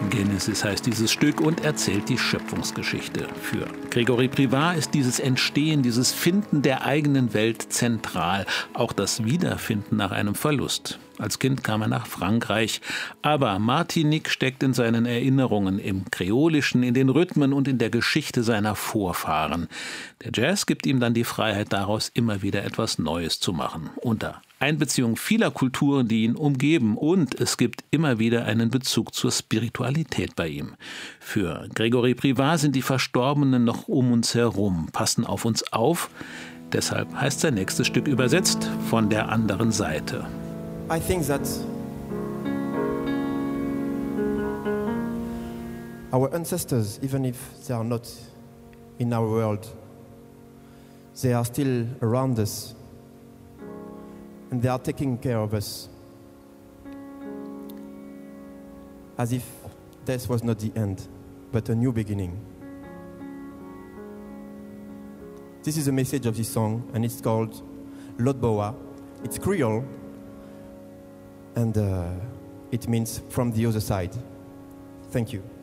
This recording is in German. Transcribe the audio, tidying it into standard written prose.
Genesis heißt dieses Stück und erzählt die Schöpfungsgeschichte. Für Grégory Privat ist dieses Entstehen, dieses Finden der eigenen Welt zentral. Auch das Wiederfinden nach einem Verlust. Als Kind kam er nach Frankreich. Aber Martinique steckt in seinen Erinnerungen, im Kreolischen, in den Rhythmen und in der Geschichte seiner Vorfahren. Der Jazz gibt ihm dann die Freiheit, daraus immer wieder etwas Neues zu machen. Unter Einbeziehung vieler Kulturen, die ihn umgeben. Und es gibt immer wieder einen Bezug zur Spiritualität bei ihm. Für Grégory Privat sind die Verstorbenen noch um uns herum, passen auf uns auf. Deshalb heißt sein nächstes Stück übersetzt von der anderen Seite. I think that our ancestors, even if they are not in our world, they are still around us and they are taking care of us as if death was not the end, but a new beginning. This is the message of this song, and it's called Lotboa. It's Creole, and it means from the other side. Thank you.